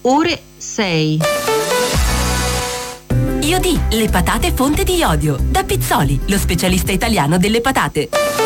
ore 6. Iodi, le patate fonte di iodio. Da Pizzoli, lo specialista italiano delle patate.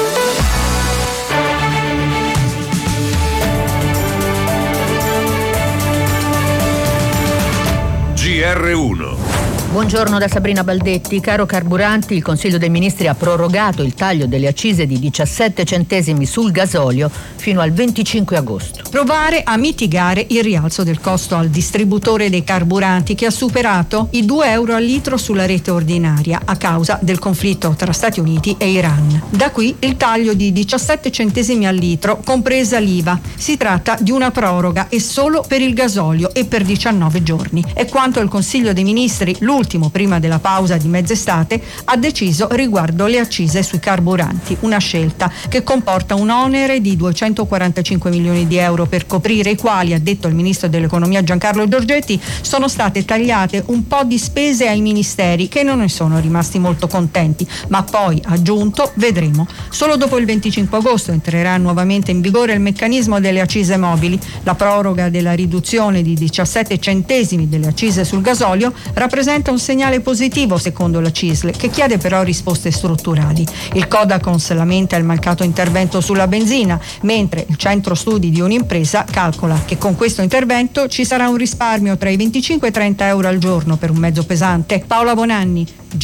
GR1. Buongiorno da Sabrina Baldetti. Caro carburanti, il Consiglio dei Ministri ha prorogato il taglio delle accise di 17 centesimi sul gasolio fino al 25 agosto. Provare a mitigare il rialzo del costo al distributore dei carburanti, che ha superato i 2 euro al litro sulla rete ordinaria a causa del conflitto tra Stati Uniti e Iran. Da qui il taglio di 17 centesimi al litro, compresa l'IVA. Si tratta di una proroga e solo per il gasolio e per 19 giorni. È quanto il Consiglio dei Ministri, l'ultimo prima della pausa di mezz'estate, ha deciso riguardo le accise sui carburanti, una scelta che comporta un onere di 245 milioni di euro per coprire i quali, ha detto il ministro dell'economia Giancarlo Giorgetti, sono state tagliate un po' di spese ai ministeri che non ne sono rimasti molto contenti, ma poi, ha aggiunto, vedremo. Solo dopo il 25 agosto entrerà nuovamente in vigore il meccanismo delle accise mobili. La proroga della riduzione di 17 centesimi delle accise sul gasolio rappresenta un segnale positivo, secondo la CISL, che chiede però risposte strutturali. Il Codacons lamenta il mancato intervento sulla benzina, mentre il centro studi di un'impresa calcola che con questo intervento ci sarà un risparmio tra i 25 e 30 euro al giorno per un mezzo pesante. Paola Bonanni,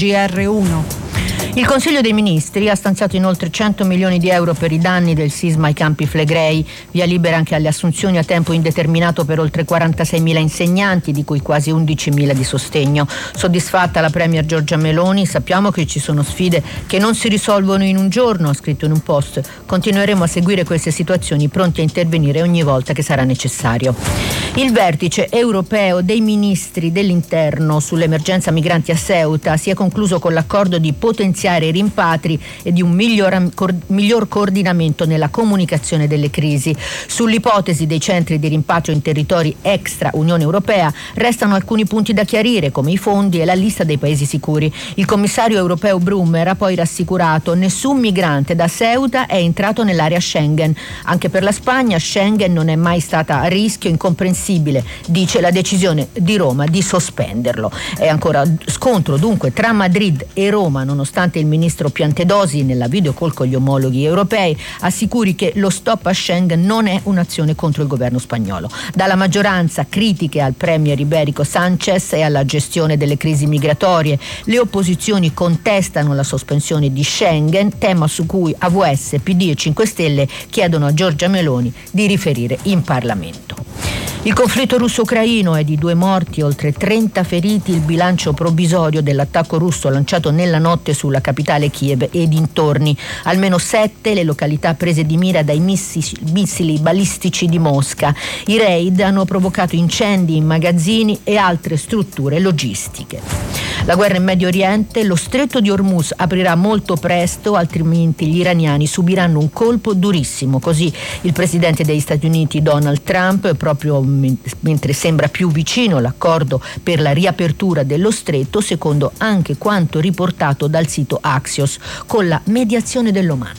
GR1. Il Consiglio dei Ministri ha stanziato inoltre 100 milioni di euro per i danni del sisma ai Campi Flegrei, via libera anche alle assunzioni a tempo indeterminato per oltre 46.000 insegnanti, di cui quasi 11.000 di sostegno. Soddisfatta la Premier Giorgia Meloni: sappiamo che ci sono sfide che non si risolvono in un giorno, ha scritto in un post. Continueremo a seguire queste situazioni, pronti a intervenire ogni volta che sarà necessario. Il vertice europeo dei ministri dell'interno sull'emergenza migranti a Ceuta si è concluso con l'accordo di potenziare i rimpatri e di un miglior coordinamento nella comunicazione delle crisi. Sull'ipotesi dei centri di rimpatrio in territori extra Unione Europea restano alcuni punti da chiarire, come i fondi e la lista dei paesi sicuri. Il commissario europeo Brummer ha poi rassicurato: nessun migrante da Ceuta è entrato nell'area Schengen. Anche per la Spagna Schengen non è mai stata a rischio, incomprensibile, dice la decisione di Roma di sospenderlo. È ancora scontro dunque tra Madrid e Roma, nonostante il ministro Piantedosi, nella videocall con gli omologhi europei, assicuri che lo stop a Schengen non è un'azione contro il governo spagnolo. Dalla maggioranza critiche al premier Iberico Sanchez e alla gestione delle crisi migratorie. Le opposizioni contestano la sospensione di Schengen, tema su cui AVS, PD e 5 Stelle chiedono a Giorgia Meloni di riferire in Parlamento. Il conflitto russo-ucraino è di 2 morti e oltre 30 feriti il bilancio provvisorio dell'attacco russo lanciato nella notte sulla capitale Kiev e dintorni. Almeno 7 le località prese di mira dai missili balistici di Mosca. I raid hanno provocato incendi in magazzini e altre strutture logistiche. La guerra in Medio Oriente: lo stretto di Hormuz aprirà molto presto, altrimenti gli iraniani subiranno un colpo durissimo. Così il presidente degli Stati Uniti Donald Trump, proprio mentre sembra più vicino l'accordo per la riapertura dello stretto, secondo anche quanto riportato dal sito Axios, con la mediazione dell'Oman.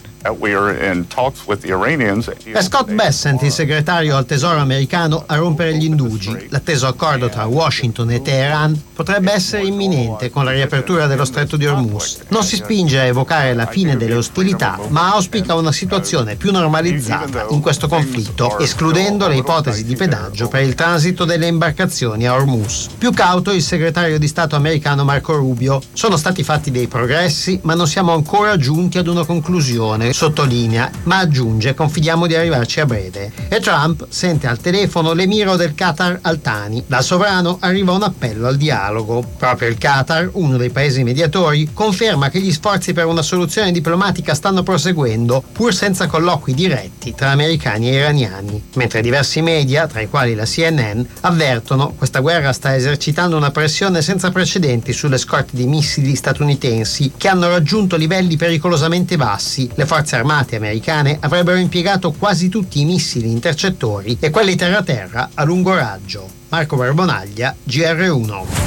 È Scott Bessent, il segretario al Tesoro americano, a rompere gli indugi. L'atteso accordo tra Washington e Teheran potrebbe essere imminente con la riapertura dello stretto di Hormuz. Non si spinge a evocare la fine delle ostilità, ma auspica una situazione più normalizzata in questo conflitto, escludendo le ipotesi di pedaggio per il transito delle imbarcazioni a Hormuz. Più cauto il segretario di Stato americano Marco Rubio: sono stati fatti dei progressi, ma non siamo ancora giunti ad una conclusione, sottolinea, ma aggiunge: confidiamo di arrivarci a breve. E Trump sente al telefono l'emiro del Qatar Al Thani. Dal sovrano arriva un appello al dialogo. Proprio il Qatar, uno dei paesi mediatori, conferma che gli sforzi per una soluzione diplomatica stanno proseguendo, pur senza colloqui diretti tra americani e iraniani. Mentre diversi media, tra i quali la CNN, avvertono: questa guerra sta esercitando una pressione senza precedenti sulle scorte di missili statunitensi, che hanno raggiunto livelli pericolosamente bassi. Le forze armate americane avrebbero impiegato quasi tutti i missili intercettori e quelli terra-terra a lungo raggio. Marco Barbonaglia, GR1.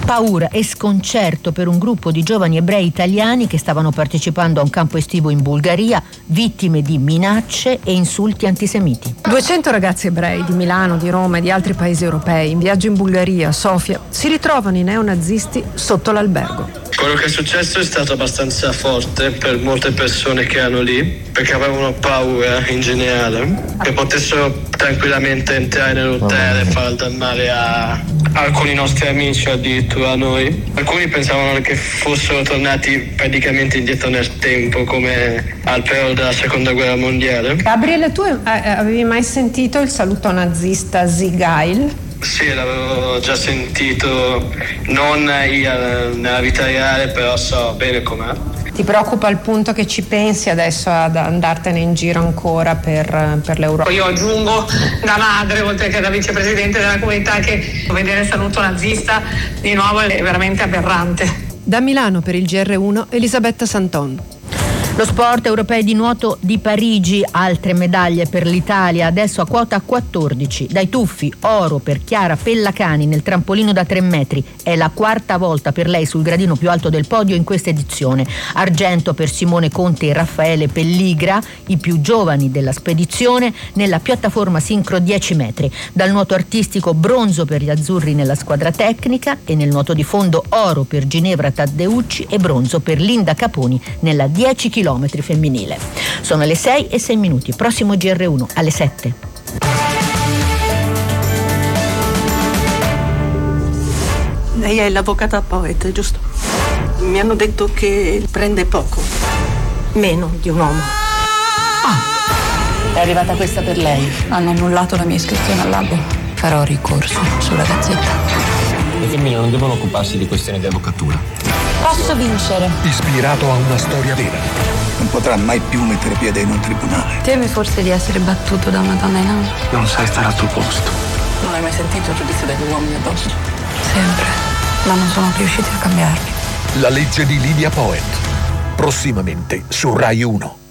Paura e sconcerto per un gruppo di giovani ebrei italiani che stavano partecipando a un campo estivo in Bulgaria, vittime di minacce e insulti antisemiti. 200 ragazzi ebrei di Milano, di Roma e di altri paesi europei in viaggio in Bulgaria, Sofia, si ritrovano i neonazisti sotto l'albergo. Quello che è successo è stato abbastanza forte per molte persone che erano lì, perché avevano paura in generale che potessero tranquillamente entrare nell'hotel e far del male a alcuni nostri amici, addirittura a noi. Alcuni pensavano che fossero tornati praticamente indietro nel tempo, come al periodo della seconda guerra mondiale. Gabriele, tu avevi mai sentito il saluto nazista Sieg Heil? Sì, l'avevo già sentito, non io nella vita reale, però so bene com'è. Ti preoccupa il punto che ci pensi adesso ad andartene in giro ancora per l'Europa? Io aggiungo da madre, oltre che da vicepresidente della comunità, che vedere il saluto nazista di nuovo è veramente aberrante. Da Milano per il GR1, Elisabetta Santon. Lo sport, europei di nuoto di Parigi, altre medaglie per l'Italia, adesso a quota 14. Dai tuffi, oro per Chiara Pellacani nel trampolino da 3 metri. È la quarta volta per lei sul gradino più alto del podio in questa edizione. Argento per Simone Conte e Raffaele Pelligra, i più giovani della spedizione, nella piattaforma sincro 10 metri. Dal nuoto artistico bronzo per gli azzurri nella squadra tecnica e nel nuoto di fondo oro per Ginevra Taddeucci e bronzo per Linda Caponi nella 10 km femminile. Sono le 6:06. Prossimo GR1 alle 7. Lei è l'avvocata Poet, giusto? Mi hanno detto che prende poco, meno di un uomo. È arrivata questa per lei. Hanno annullato la mia iscrizione all'albo. Farò ricorso sulla gazzetta. Le femmine non devono occuparsi di questioni di avvocatura. Posso vincere. Ispirato a una storia vera. Non potrà mai più mettere piede in un tribunale. Temi forse di essere battuto da una donna in anno? Non sai stare al tuo posto. Non hai mai sentito il giudizio degli uomini addosso? Sempre. Ma non sono riusciti a cambiarmi. La legge di Lydia Poet. Prossimamente su Rai 1.